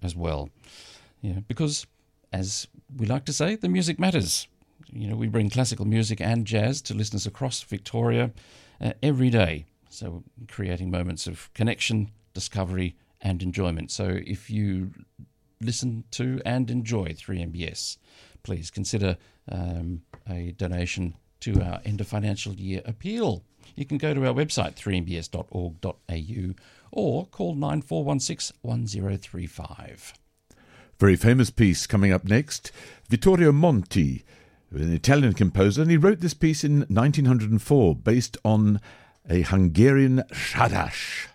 as well. Because, as we like to say, the music matters. We bring classical music and jazz to listeners across Victoria every day. So creating moments of connection, discovery and enjoyment. So if you listen to and enjoy 3MBS, please consider a donation to our end of financial year appeal. You can go to our website 3mbs.org.au or call 9416 1035. Very famous piece coming up next. Vittorio Monti, an Italian composer, and he wrote this piece in 1904 based on a Hungarian Shadash.